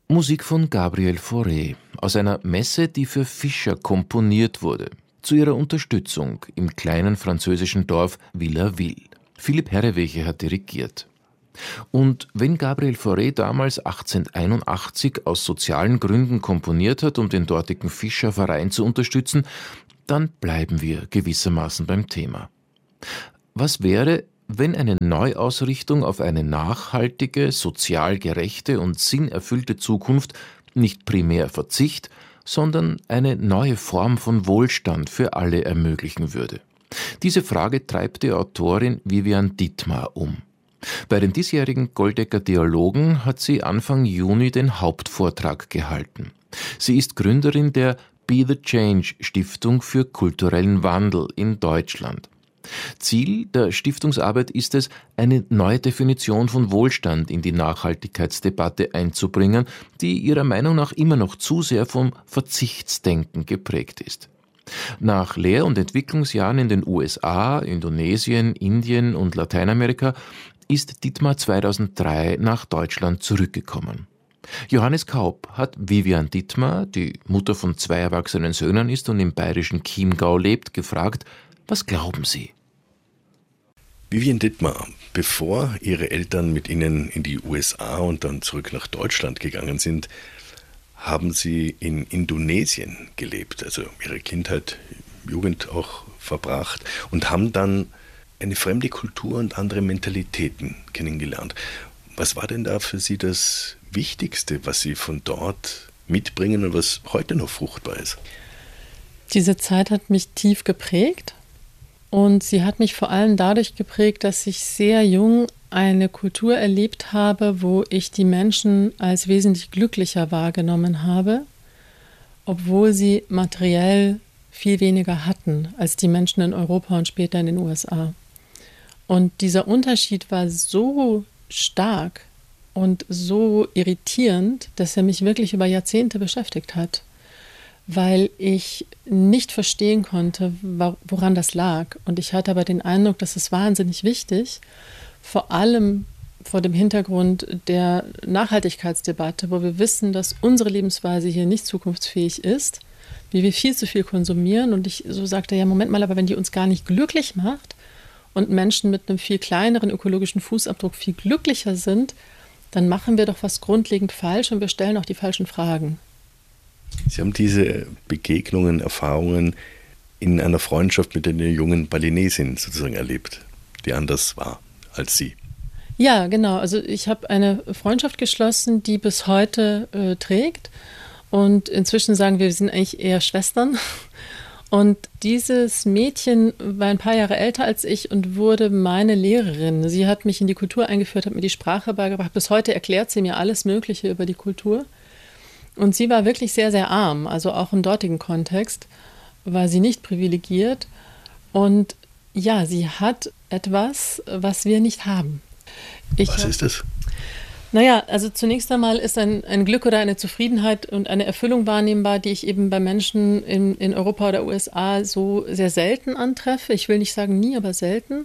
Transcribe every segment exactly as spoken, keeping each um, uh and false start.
Musik von Gabriel Fauré aus einer Messe, die für Fischer komponiert wurde, zu ihrer Unterstützung im kleinen französischen Dorf Villaville. Philipp Herreweghe hat dirigiert. Und wenn Gabriel Fauré damals achtzehnhunderteinundachtzig aus sozialen Gründen komponiert hat, um den dortigen Fischerverein zu unterstützen, dann bleiben wir gewissermaßen beim Thema. Was wäre, wenn eine Neuausrichtung auf eine nachhaltige, sozial gerechte und sinnerfüllte Zukunft nicht primär Verzicht, sondern eine neue Form von Wohlstand für alle ermöglichen würde? Diese Frage treibt die Autorin Vivian Dittmar um. Bei den diesjährigen Goldecker Dialogen hat sie Anfang Juni den Hauptvortrag gehalten. Sie ist Gründerin der Be the Change Stiftung für kulturellen Wandel in Deutschland. Ziel der Stiftungsarbeit ist es, eine neue Definition von Wohlstand in die Nachhaltigkeitsdebatte einzubringen, die ihrer Meinung nach immer noch zu sehr vom Verzichtsdenken geprägt ist. Nach Lehr- und Entwicklungsjahren in den U S A, Indonesien, Indien und Lateinamerika ist Dittmar zweitausenddrei nach Deutschland zurückgekommen. Johannes Kaup hat Vivian Dittmar, die Mutter von zwei erwachsenen Söhnen ist und im bayerischen Chiemgau lebt, gefragt: Was glauben Sie? Vivian Dittmar, bevor Ihre Eltern mit Ihnen in die U S A und dann zurück nach Deutschland gegangen sind, haben Sie in Indonesien gelebt, also Ihre Kindheit, Jugend auch verbracht und haben dann eine fremde Kultur und andere Mentalitäten kennengelernt. Was war denn da für Sie das Wichtigste, was Sie von dort mitbringen und was heute noch fruchtbar ist? Diese Zeit hat mich tief geprägt und sie hat mich vor allem dadurch geprägt, dass ich sehr jung eine Kultur erlebt habe, wo ich die Menschen als wesentlich glücklicher wahrgenommen habe, obwohl sie materiell viel weniger hatten als die Menschen in Europa und später in den U S A. Und dieser Unterschied war so stark und so irritierend, dass er mich wirklich über Jahrzehnte beschäftigt hat, weil ich nicht verstehen konnte, woran das lag. Und ich hatte aber den Eindruck, dass es wahnsinnig wichtig, vor allem vor dem Hintergrund der Nachhaltigkeitsdebatte, wo wir wissen, dass unsere Lebensweise hier nicht zukunftsfähig ist, wie wir viel zu viel konsumieren. Und ich so sagte, ja, Moment mal, aber wenn die uns gar nicht glücklich macht und Menschen mit einem viel kleineren ökologischen Fußabdruck viel glücklicher sind, dann machen wir doch was grundlegend falsch und wir stellen auch die falschen Fragen. Sie haben diese Begegnungen, Erfahrungen in einer Freundschaft mit einer jungen Balinesin sozusagen erlebt, die anders war als Sie. Ja, genau. Also ich habe eine Freundschaft geschlossen, die bis heute äh, trägt. Und inzwischen sagen wir, wir sind eigentlich eher Schwestern. Und dieses Mädchen war ein paar Jahre älter als ich und wurde meine Lehrerin. Sie hat mich in die Kultur eingeführt, hat mir die Sprache beigebracht. Bis heute erklärt sie mir alles Mögliche über die Kultur. Und sie war wirklich sehr, sehr arm. Also auch im dortigen Kontext war sie nicht privilegiert. Und ja, sie hat etwas, was wir nicht haben. Ich was hab, ist das? Naja, also zunächst einmal ist ein, ein Glück oder eine Zufriedenheit und eine Erfüllung wahrnehmbar, die ich eben bei Menschen in, in Europa oder U S A so sehr selten antreffe. Ich will nicht sagen nie, aber selten.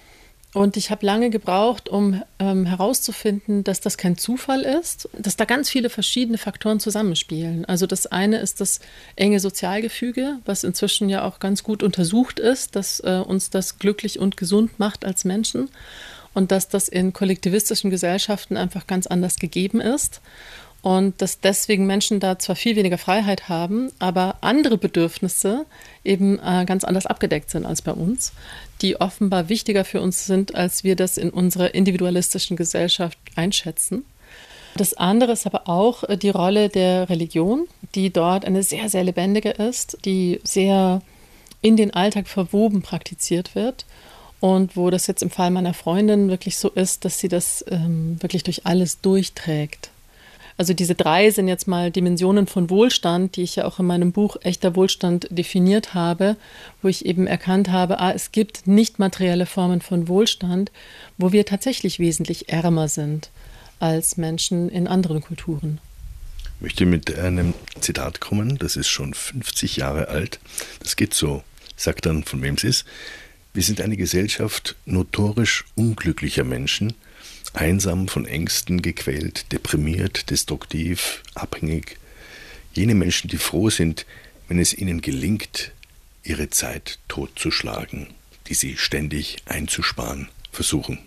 Und ich habe lange gebraucht, um ähm, herauszufinden, dass das kein Zufall ist, dass da ganz viele verschiedene Faktoren zusammenspielen. Also das eine ist das enge Sozialgefüge, was inzwischen ja auch ganz gut untersucht ist, dass äh, uns das glücklich und gesund macht als Menschen und dass das in kollektivistischen Gesellschaften einfach ganz anders gegeben ist. Und dass deswegen Menschen da zwar viel weniger Freiheit haben, aber andere Bedürfnisse eben äh, ganz anders abgedeckt sind als bei uns, die offenbar wichtiger für uns sind, als wir das in unserer individualistischen Gesellschaft einschätzen. Das andere ist aber auch die Rolle der Religion, die dort eine sehr, sehr lebendige ist, die sehr in den Alltag verwoben praktiziert wird. Und wo das jetzt im Fall meiner Freundin wirklich so ist, dass sie das ähm, wirklich durch alles durchträgt. Also diese drei sind jetzt mal Dimensionen von Wohlstand, die ich ja auch in meinem Buch Echter Wohlstand definiert habe, wo ich eben erkannt habe, ah, es gibt nicht materielle Formen von Wohlstand, wo wir tatsächlich wesentlich ärmer sind als Menschen in anderen Kulturen. Ich möchte mit einem Zitat kommen, das ist schon fünfzig Jahre alt. Das geht so, sagt dann, von wem es ist. Wir sind eine Gesellschaft notorisch unglücklicher Menschen, einsam, von Ängsten gequält, deprimiert, destruktiv, abhängig. Jene Menschen, die froh sind, wenn es ihnen gelingt, ihre Zeit totzuschlagen, die sie ständig einzusparen versuchen.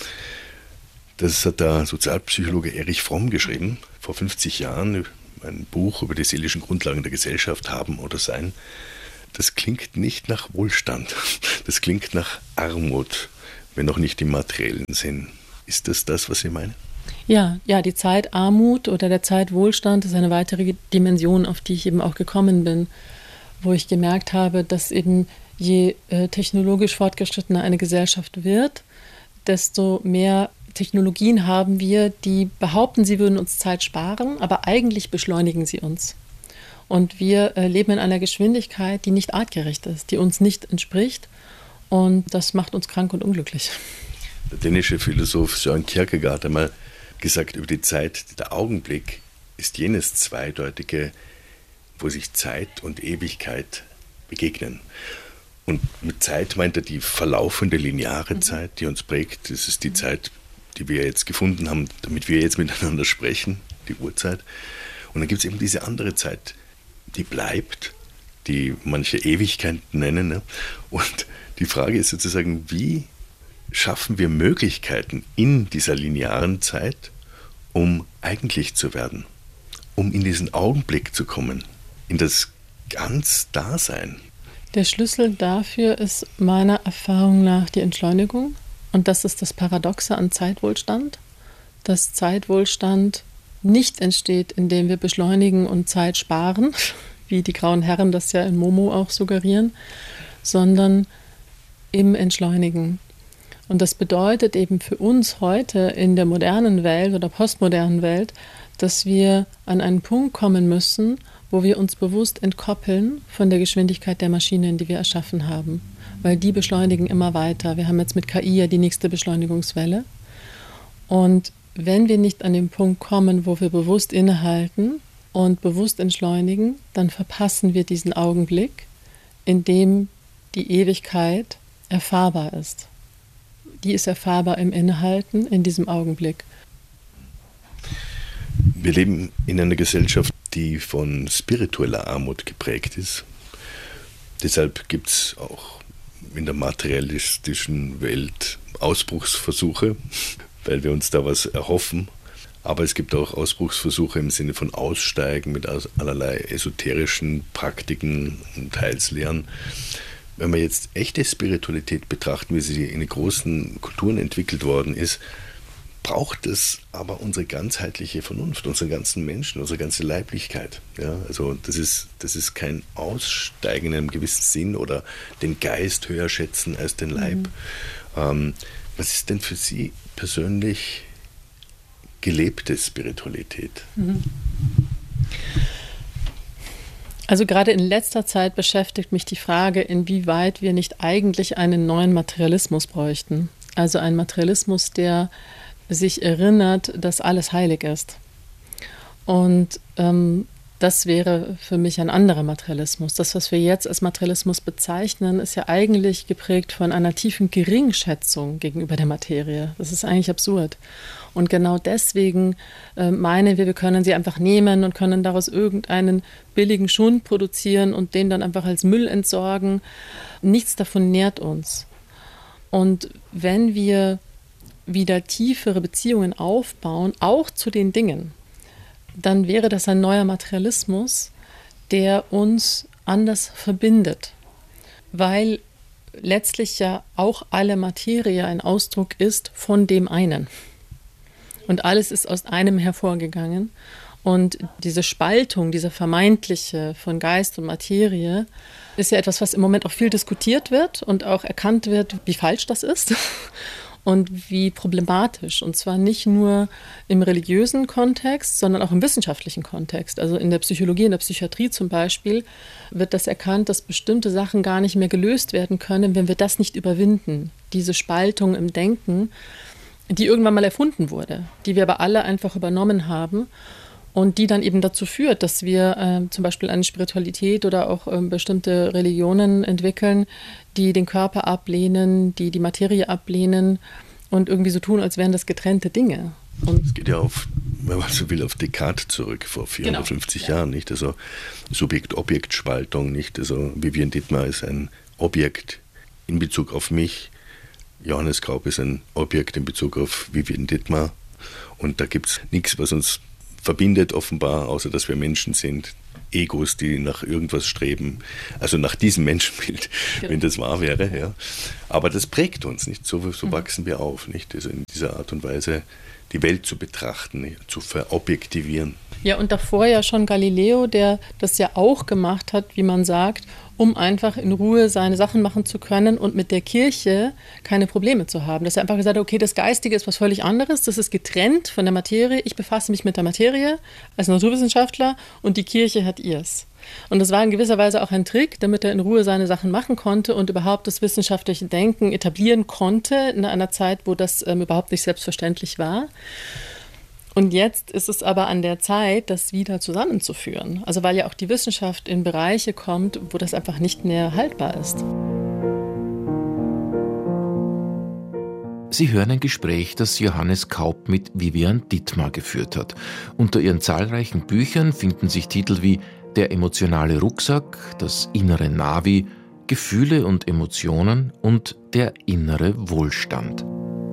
Das hat der Sozialpsychologe Erich Fromm geschrieben, vor fünfzig Jahren, ein Buch über die seelischen Grundlagen der Gesellschaft, Haben oder Sein. Das klingt nicht nach Wohlstand, das klingt nach Armut, wenn auch nicht im materiellen Sinn. Ist das das, was Sie meinen? Ja, ja, die Zeitarmut oder der Zeitwohlstand ist eine weitere Dimension, auf die ich eben auch gekommen bin, wo ich gemerkt habe, dass eben je äh, technologisch fortgeschrittener eine Gesellschaft wird, desto mehr Technologien haben wir, die behaupten, sie würden uns Zeit sparen, aber eigentlich beschleunigen sie uns. Und wir äh, leben in einer Geschwindigkeit, die nicht artgerecht ist, die uns nicht entspricht, und das macht uns krank und unglücklich. Der dänische Philosoph Søren Kierkegaard hat einmal gesagt über die Zeit, der Augenblick ist jenes Zweideutige, wo sich Zeit und Ewigkeit begegnen. Und mit Zeit meint er die verlaufende lineare mhm. Zeit, die uns prägt. Das ist die Zeit, die wir jetzt gefunden haben, damit wir jetzt miteinander sprechen, die Uhrzeit. Und dann gibt es eben diese andere Zeit, die bleibt, die manche Ewigkeit nennen. Ne? Und die Frage ist sozusagen, wie schaffen wir Möglichkeiten in dieser linearen Zeit, um eigentlich zu werden, um in diesen Augenblick zu kommen, in das ganz Dasein. Der Schlüssel dafür ist meiner Erfahrung nach die Entschleunigung. Und das ist das Paradoxe an Zeitwohlstand, dass Zeitwohlstand nicht entsteht, indem wir beschleunigen und Zeit sparen, wie die grauen Herren das ja in Momo auch suggerieren, sondern im Entschleunigen. Und das bedeutet eben für uns heute in der modernen Welt oder postmodernen Welt, dass wir an einen Punkt kommen müssen, wo wir uns bewusst entkoppeln von der Geschwindigkeit der Maschinen, die wir erschaffen haben. Weil die beschleunigen immer weiter. Wir haben jetzt mit K I ja die nächste Beschleunigungswelle. Und wenn wir nicht an den Punkt kommen, wo wir bewusst innehalten und bewusst entschleunigen, dann verpassen wir diesen Augenblick, in dem die Ewigkeit erfahrbar ist. Die ist erfahrbar im Innehalten, in diesem Augenblick. Wir leben in einer Gesellschaft, die von spiritueller Armut geprägt ist. Deshalb gibt es auch in der materialistischen Welt Ausbruchsversuche, weil wir uns da was erhoffen. Aber es gibt auch Ausbruchsversuche im Sinne von Aussteigen mit allerlei esoterischen Praktiken und Heilslehren. Wenn wir jetzt echte Spiritualität betrachten, wie sie in den großen Kulturen entwickelt worden ist, braucht es aber unsere ganzheitliche Vernunft, unseren ganzen Menschen, unsere ganze Leiblichkeit. Ja, also das ist, das ist kein Aussteigen in einem gewissen Sinn oder den Geist höher schätzen als den Leib. Mhm. Ähm, was ist denn für Sie persönlich gelebte Spiritualität? Mhm. Also gerade in letzter Zeit beschäftigt mich die Frage, inwieweit wir nicht eigentlich einen neuen Materialismus bräuchten. Also einen Materialismus, der sich erinnert, dass alles heilig ist. Und ähm, das wäre für mich ein anderer Materialismus. Das, was wir jetzt als Materialismus bezeichnen, ist ja eigentlich geprägt von einer tiefen Geringschätzung gegenüber der Materie. Das ist eigentlich absurd. Und genau deswegen äh, meinen wir, wir können sie einfach nehmen und können daraus irgendeinen billigen Schund produzieren und den dann einfach als Müll entsorgen. Nichts davon nährt uns. Und wenn wir wieder tiefere Beziehungen aufbauen, auch zu den Dingen, dann wäre das ein neuer Materialismus, der uns anders verbindet, weil letztlich ja auch alle Materie ein Ausdruck ist von dem einen. Und alles ist aus einem hervorgegangen. Und diese Spaltung, diese vermeintliche von Geist und Materie, ist ja etwas, was im Moment auch viel diskutiert wird und auch erkannt wird, wie falsch das ist. Und wie problematisch. Und zwar nicht nur im religiösen Kontext, sondern auch im wissenschaftlichen Kontext. Also in der Psychologie, in der Psychiatrie zum Beispiel, wird das erkannt, dass bestimmte Sachen gar nicht mehr gelöst werden können, wenn wir das nicht überwinden. Diese Spaltung im Denken, die irgendwann mal erfunden wurde, die wir aber alle einfach übernommen haben und die dann eben dazu führt, dass wir äh, zum Beispiel eine Spiritualität oder auch äh, bestimmte Religionen entwickeln, die den Körper ablehnen, die die Materie ablehnen und irgendwie so tun, als wären das getrennte Dinge. Und es geht ja auf, wenn man so will, auf Descartes zurück, vor vierhundertfünfzig genau. Jahren, nicht? Also Subjekt-Objekt-Spaltung, nicht? Also Vivian Dittmar ist ein Objekt in Bezug auf mich, Johannes Kaup ist ein Objekt in Bezug auf Vivian Dittmar und da gibt es nichts, was uns verbindet offenbar, außer dass wir Menschen sind, Egos, die nach irgendwas streben, also nach diesem Menschenbild, genau. wenn das wahr wäre. Ja. Aber das prägt uns, nicht? So, so mhm. wachsen wir auf, nicht? Also in dieser Art und Weise die Welt zu betrachten, nicht? Zu verobjektivieren. Ja, und davor ja schon Galileo, der das ja auch gemacht hat, wie man sagt, um einfach in Ruhe seine Sachen machen zu können und mit der Kirche keine Probleme zu haben. Dass er einfach gesagt hat, okay, das Geistige ist was völlig anderes, das ist getrennt von der Materie, ich befasse mich mit der Materie als Naturwissenschaftler und die Kirche hat ihrs. Und das war in gewisser Weise auch ein Trick, damit er in Ruhe seine Sachen machen konnte und überhaupt das wissenschaftliche Denken etablieren konnte in einer Zeit, wo das ähm, überhaupt nicht selbstverständlich war. Und jetzt ist es aber an der Zeit, das wieder zusammenzuführen. Also weil ja auch die Wissenschaft in Bereiche kommt, wo das einfach nicht mehr haltbar ist. Sie hören ein Gespräch, das Johannes Kaup mit Vivian Dittmar geführt hat. Unter ihren zahlreichen Büchern finden sich Titel wie Der emotionale Rucksack, Das innere Navi, Gefühle und Emotionen und Der innere Wohlstand.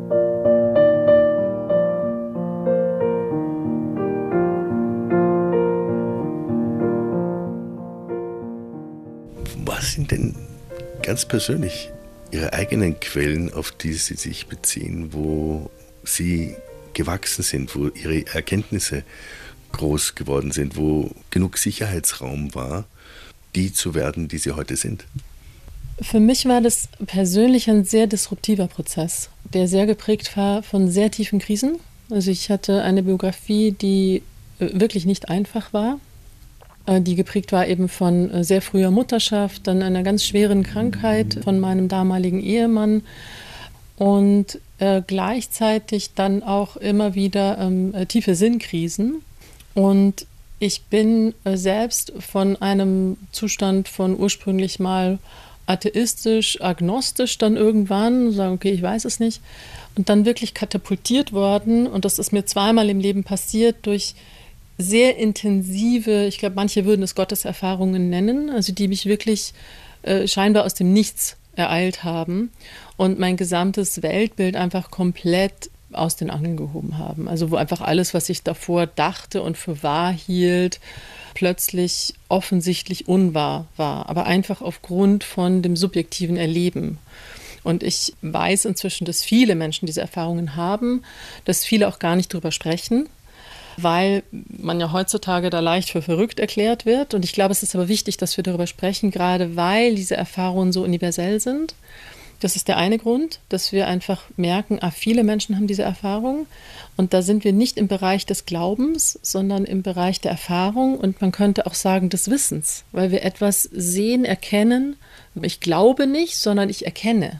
Was sind denn ganz persönlich Ihre eigenen Quellen, auf die Sie sich beziehen, wo Sie gewachsen sind, wo Ihre Erkenntnisse groß geworden sind, wo genug Sicherheitsraum war, die zu werden, die Sie heute sind? Für mich war das persönlich ein sehr disruptiver Prozess, der sehr geprägt war von sehr tiefen Krisen. Also ich hatte eine Biografie, die wirklich nicht einfach war, die geprägt war eben von sehr früher Mutterschaft, dann einer ganz schweren Krankheit von meinem damaligen Ehemann und äh, gleichzeitig dann auch immer wieder ähm, tiefe Sinnkrisen. Und ich bin äh, selbst von einem Zustand von ursprünglich mal atheistisch, agnostisch dann irgendwann, sagen, okay, ich weiß es nicht, und dann wirklich katapultiert worden. Und das ist mir zweimal im Leben passiert durch sehr intensive, ich glaube, manche würden es Gotteserfahrungen nennen, also die mich wirklich äh, scheinbar aus dem Nichts ereilt haben und mein gesamtes Weltbild einfach komplett aus den Angeln gehoben haben. Also wo einfach alles, was ich davor dachte und für wahr hielt, plötzlich offensichtlich unwahr war, aber einfach aufgrund von dem subjektiven Erleben. Und ich weiß inzwischen, dass viele Menschen diese Erfahrungen haben, dass viele auch gar nicht drüber sprechen, weil man ja heutzutage da leicht für verrückt erklärt wird. Und ich glaube, es ist aber wichtig, dass wir darüber sprechen, gerade weil diese Erfahrungen so universell sind. Das ist der eine Grund, dass wir einfach merken, ah, viele Menschen haben diese Erfahrung. Und da sind wir nicht im Bereich des Glaubens, sondern im Bereich der Erfahrung und man könnte auch sagen des Wissens, weil wir etwas sehen, erkennen. Ich glaube nicht, sondern ich erkenne.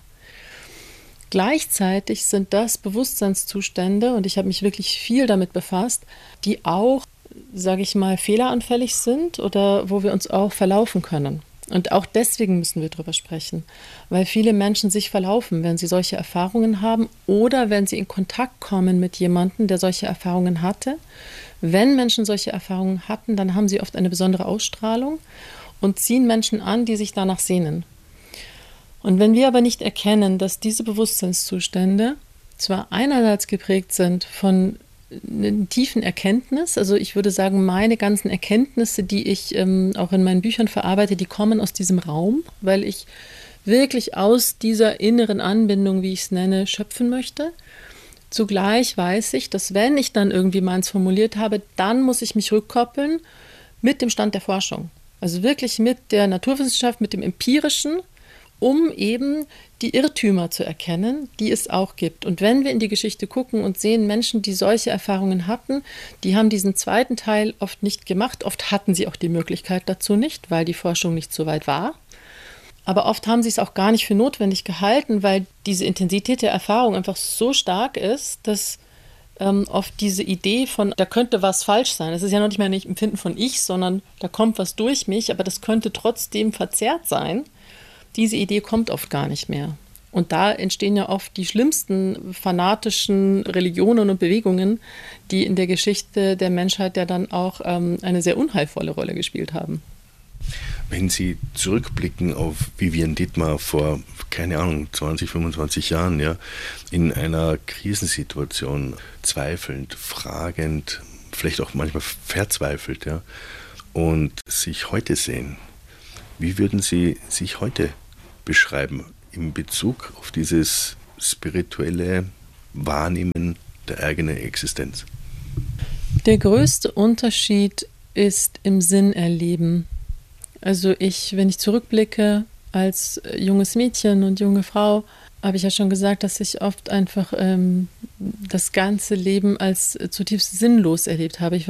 Gleichzeitig sind das Bewusstseinszustände, und ich habe mich wirklich viel damit befasst, die auch, sage ich mal, fehleranfällig sind oder wo wir uns auch verlaufen können. Und auch deswegen müssen wir drüber sprechen, weil viele Menschen sich verlaufen, wenn sie solche Erfahrungen haben oder wenn sie in Kontakt kommen mit jemandem, der solche Erfahrungen hatte. Wenn Menschen solche Erfahrungen hatten, dann haben sie oft eine besondere Ausstrahlung und ziehen Menschen an, die sich danach sehnen. Und wenn wir aber nicht erkennen, dass diese Bewusstseinszustände zwar einerseits geprägt sind von einer tiefen Erkenntnis, also ich würde sagen, meine ganzen Erkenntnisse, die ich ähm, auch in meinen Büchern verarbeite, die kommen aus diesem Raum, weil ich wirklich aus dieser inneren Anbindung, wie ich es nenne, schöpfen möchte. Zugleich weiß ich, dass wenn ich dann irgendwie meins formuliert habe, dann muss ich mich rückkoppeln mit dem Stand der Forschung. Also wirklich mit der Naturwissenschaft, mit dem Empirischen, um eben die Irrtümer zu erkennen, die es auch gibt. Und wenn wir in die Geschichte gucken und sehen, Menschen, die solche Erfahrungen hatten, die haben diesen zweiten Teil oft nicht gemacht. Oft hatten sie auch die Möglichkeit dazu nicht, weil die Forschung nicht so weit war. Aber oft haben sie es auch gar nicht für notwendig gehalten, weil diese Intensität der Erfahrung einfach so stark ist, dass ähm, oft diese Idee von, da könnte was falsch sein. Das ist ja noch nicht mehr ein Empfinden von ich, sondern da kommt was durch mich, aber das könnte trotzdem verzerrt sein. Diese Idee kommt oft gar nicht mehr. Und da entstehen ja oft die schlimmsten fanatischen Religionen und Bewegungen, die in der Geschichte der Menschheit ja dann auch ähm, eine sehr unheilvolle Rolle gespielt haben. Wenn Sie zurückblicken auf Vivienne Dittmar vor, keine Ahnung, zwanzig, fünfundzwanzig Jahren, ja, in einer Krisensituation, zweifelnd, fragend, vielleicht auch manchmal verzweifelt, ja, und sich heute sehen, wie würden Sie sich heute beschreiben in Bezug auf dieses spirituelle Wahrnehmen der eigenen Existenz? Der größte Unterschied ist im Sinn erleben. Also ich, wenn ich zurückblicke als junges Mädchen und junge Frau, habe ich ja schon gesagt, dass ich oft einfach ähm, das ganze Leben als zutiefst sinnlos erlebt habe. Ich